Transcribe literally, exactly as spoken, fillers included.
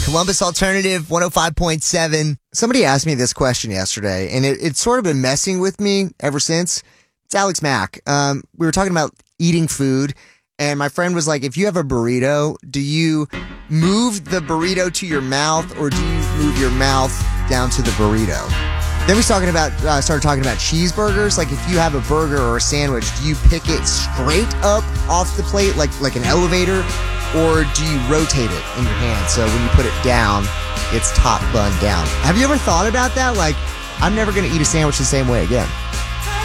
Columbus Alternative one oh five point seven. Somebody asked me this question yesterday, and it, it's sort of been messing with me ever since. It's Alex Mack. Um, we were talking about eating food, and my friend was like, if you have a burrito, do you move the burrito to your mouth, or do you move your mouth down to the burrito? Then we talking about uh, started talking about cheeseburgers. Like, if you have a burger or a sandwich, do you pick it straight up off the plate like like an elevator, or do you rotate it in your hand so when you put it down, it's top bun down? Have you ever thought about that? Like, I'm never going to eat a sandwich the same way again.